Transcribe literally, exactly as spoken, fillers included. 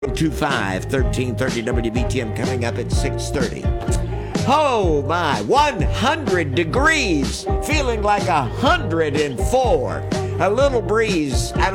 two five, thirteen thirty W B T M coming up at six thirty. Oh my, one hundred degrees, feeling like one hundred four. A little breeze out